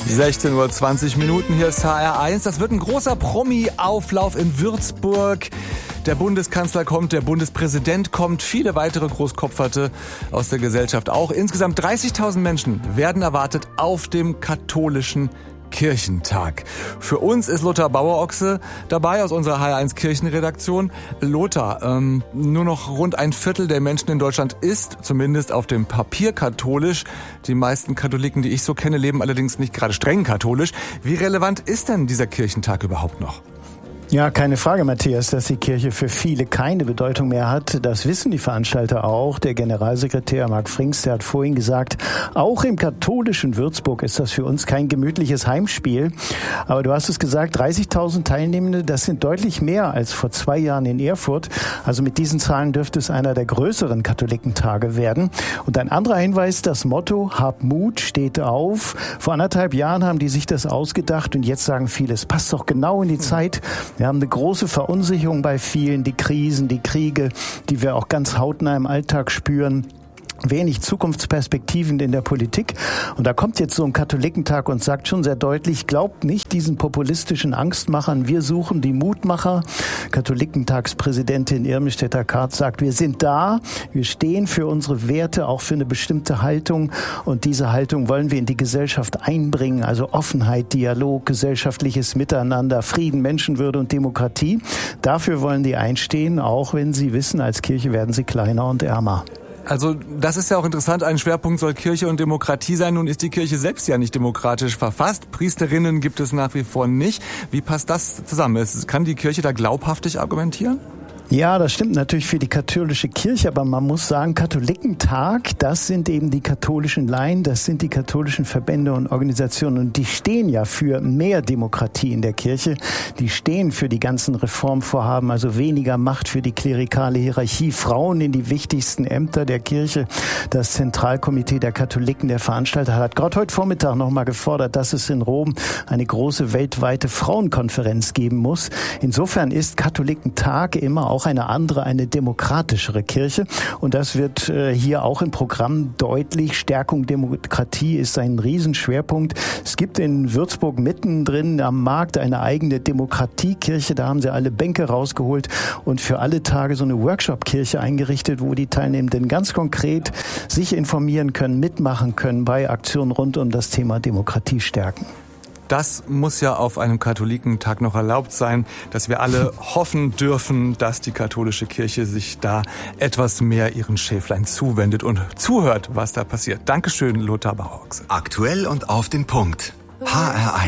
16:20 Uhr, hier ist HR1. Das wird ein großer Promi-Auflauf in Würzburg. Der Bundeskanzler kommt, der Bundespräsident kommt, viele weitere Großkopferte aus der Gesellschaft auch. Insgesamt 30.000 Menschen werden erwartet auf dem katholischen Kirchentag. Für uns ist Lothar Bauerochse dabei aus unserer HR1 Kirchenredaktion. Lothar, nur noch rund ein Viertel der Menschen in Deutschland ist zumindest auf dem Papier katholisch. Die meisten Katholiken, die ich so kenne, leben allerdings nicht gerade streng katholisch. Wie relevant ist denn dieser Kirchentag überhaupt noch? Ja, keine Frage, Matthias, dass die Kirche für viele keine Bedeutung mehr hat. Das wissen die Veranstalter auch. Der Generalsekretär Marc Frings, der hat vorhin gesagt, auch im katholischen Würzburg ist das für uns kein gemütliches Heimspiel. Aber du hast es gesagt, 30.000 Teilnehmende, das sind deutlich mehr als vor 2 Jahren in Erfurt. Also mit diesen Zahlen dürfte es einer der größeren Katholikentage werden. Und ein anderer Hinweis, das Motto Hab Mut, steht auf. Vor 1,5 Jahren haben die sich das ausgedacht und jetzt sagen viele, es passt doch genau in die Zeit. Wir haben eine große Verunsicherung bei vielen, die Krisen, die Kriege, die wir auch ganz hautnah im Alltag spüren. Wenig Zukunftsperspektiven in der Politik. Und da kommt jetzt so ein Katholikentag und sagt schon sehr deutlich, glaubt nicht diesen populistischen Angstmachern, wir suchen die Mutmacher. Katholikentagspräsidentin Irmestetter-Karz sagt, wir sind da, wir stehen für unsere Werte, auch für eine bestimmte Haltung. Und diese Haltung wollen wir in die Gesellschaft einbringen, also Offenheit, Dialog, gesellschaftliches Miteinander, Frieden, Menschenwürde und Demokratie. Dafür wollen die einstehen, auch wenn sie wissen, als Kirche werden sie kleiner und ärmer. Also das ist ja auch interessant, ein Schwerpunkt soll Kirche und Demokratie sein. Nun ist die Kirche selbst ja nicht demokratisch verfasst. Priesterinnen gibt es nach wie vor nicht. Wie passt das zusammen? Kann die Kirche da glaubhaftig argumentieren? Ja, das stimmt natürlich für die katholische Kirche, aber man muss sagen, Katholikentag, das sind eben die katholischen Laien, das sind die katholischen Verbände und Organisationen und die stehen ja für mehr Demokratie in der Kirche, die stehen für die ganzen Reformvorhaben, also weniger Macht für die klerikale Hierarchie, Frauen in die wichtigsten Ämter der Kirche. Das Zentralkomitee der Katholiken, der Veranstalter, hat gerade heute Vormittag nochmal gefordert, dass es in Rom eine große weltweite Frauenkonferenz geben muss. Insofern ist Katholikentag immer auch eine andere, eine demokratischere Kirche. Und das wird hier auch im Programm deutlich. Stärkung Demokratie ist ein Riesenschwerpunkt. Es gibt in Würzburg mittendrin am Markt eine eigene Demokratiekirche. Da haben sie alle Bänke rausgeholt und für alle Tage so eine Workshop-Kirche eingerichtet, wo die Teilnehmenden ganz konkret sich informieren können, mitmachen können bei Aktionen rund um das Thema Demokratie stärken. Das muss ja auf einem Katholikentag noch erlaubt sein, dass wir alle hoffen dürfen, dass die katholische Kirche sich da etwas mehr ihren Schäflein zuwendet und zuhört, was da passiert. Dankeschön, Lothar Bauerochse. Aktuell und auf den Punkt. HR1.